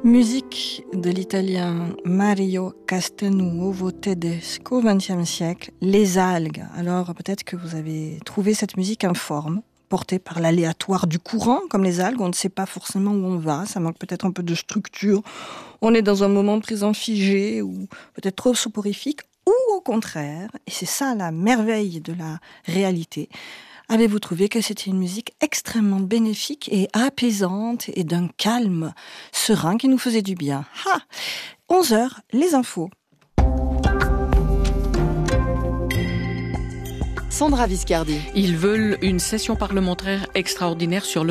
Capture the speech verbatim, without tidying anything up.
Musique de l'italien Mario Castelnuovo tedesco au vingtième siècle, les algues. Alors peut-être que vous avez trouvé cette musique informe, portée par l'aléatoire du courant, comme les algues, on ne sait pas forcément où on va, ça manque peut-être un peu de structure, on est dans un moment présent figé ou peut-être trop soporifique, ou au contraire, et c'est ça la merveille de la réalité, avez-vous trouvé que c'était une musique extrêmement bénéfique et apaisante et d'un calme serein qui nous faisait du bien? Ha! onze heures, les infos. Sandra Viscardi. Ils veulent une session parlementaire extraordinaire sur le